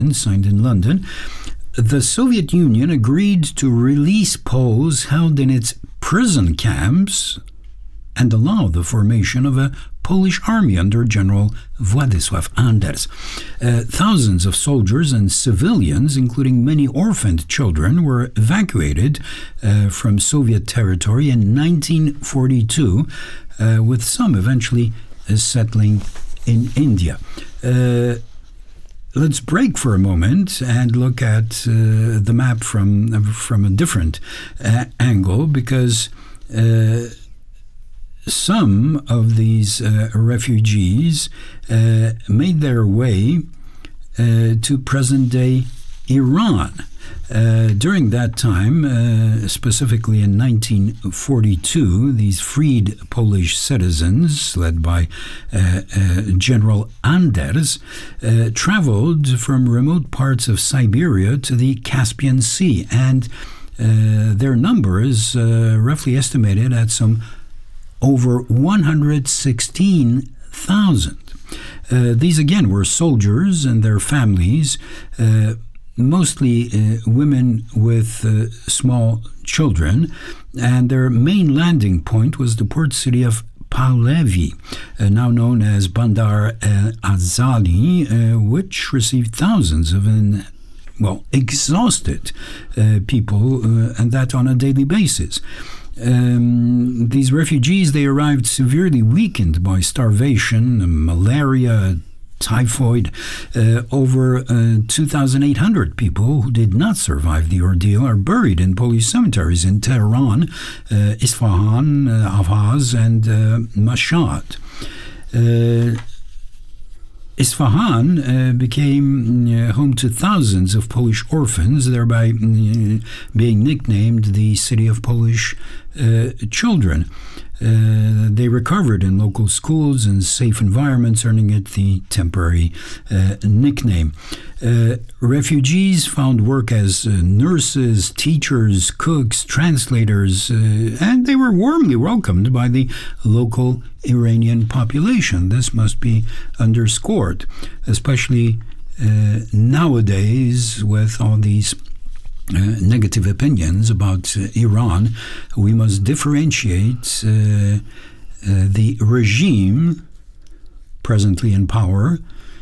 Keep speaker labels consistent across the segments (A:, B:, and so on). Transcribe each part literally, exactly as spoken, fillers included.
A: signed in London, the Soviet Union agreed to release Poles held in its prison camps and allow the formation of a Polish army under General Władysław Anders. Uh, thousands of soldiers and civilians, including many orphaned children, were evacuated uh, from Soviet territory in nineteen forty-two, uh, with some eventually uh, settling in India. Uh, let's break for a moment and look at uh, the map from, from a different uh, angle, because uh, some of these uh, refugees uh, made their way uh, to present-day Iran. Uh, during that time, uh, specifically in nineteen forty-two, these freed Polish citizens, led by uh, uh, General Anders, uh, traveled from remote parts of Siberia to the Caspian Sea, and uh, their number is uh, roughly estimated at some over one hundred sixteen thousand. Uh, these again were soldiers and their families, uh, mostly uh, women with uh, small children, and their main landing point was the port city of Pahlavi, uh, now known as Bandar al-Azali, uh, which received thousands of in, well, exhausted uh, people, uh, and that on a daily basis. Um, these refugees, they arrived severely weakened by starvation, malaria, typhoid. Uh, over uh, two thousand eight hundred people who did not survive the ordeal are buried in Polish cemeteries in Tehran, uh, Isfahan, uh, Ahvaz, and uh, Mashhad. Uh, Isfahan uh, became uh, home to thousands of Polish orphans, thereby uh, being nicknamed the City of Polish uh, Children. Uh, they recovered in local schools and safe environments, earning it the temporary uh, nickname. Uh, refugees found work as uh, nurses, teachers, cooks, translators, uh, and they were warmly welcomed by the local Iranian population. This must be underscored, especially uh, nowadays with all these Uh, negative opinions about uh, Iran. We must differentiate uh, uh, the regime presently in power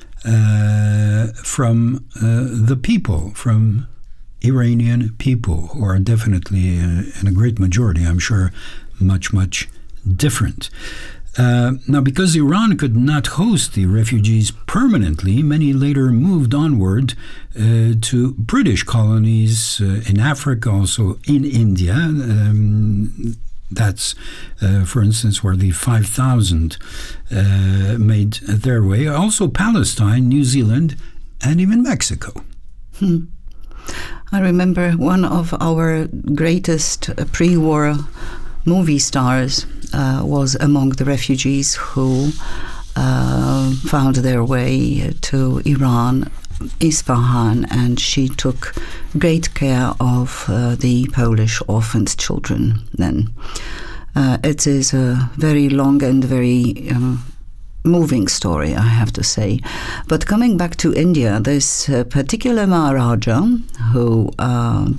A: uh, from uh, the people, from Iranian people, who are definitely, uh, in a great majority, I'm sure, much, much different. Uh, now, because Iran could not host the refugees permanently, many later moved onward uh, to British colonies uh, in Africa, also in India. Um, that's, uh, for instance, where the five thousand uh, made their way. Also Palestine, New Zealand, and even Mexico.
B: Hmm. I remember one of our greatest pre-war movie stars uh, was among the refugees who uh, found their way to Iran, Isfahan, and she took great care of uh, the Polish orphaned children then. Uh, it is a very long and very um, moving story, I have to say. But coming back to India, this uh, particular Maharaja who uh,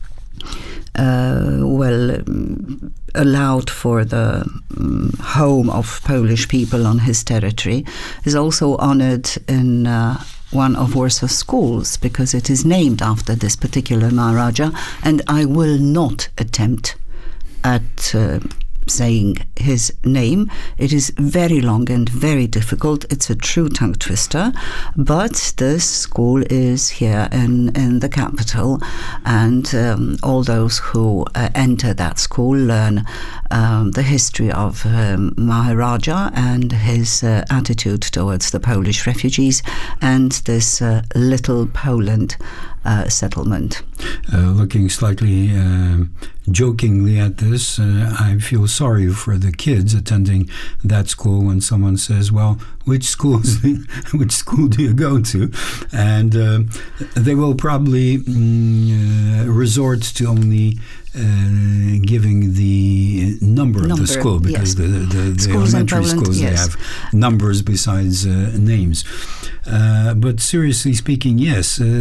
B: Uh, well, um, allowed for the um, home of Polish people on his territory, is also honored in uh, one of Warsaw's schools, because it is named after this particular Maharaja, and I will not attempt at uh, saying his name. It is very long and very difficult. It's a true tongue twister, but this school is here in, in the capital, and um, all those who uh, enter that school learn um, the history of um, Maharaja and his uh, attitude towards the Polish refugees and this uh, little Poland uh, settlement.
A: Uh, looking slightly uh, jokingly at this, uh, I feel sorry for the kids attending that school when someone says, well, which schools, which school do you go to? And uh, they will probably mm, uh, resort to only uh, giving the number, number of the school, because yes. the, the, the elementary Poland, schools, yes. they have numbers besides uh, names. Uh, but seriously speaking, yes, uh,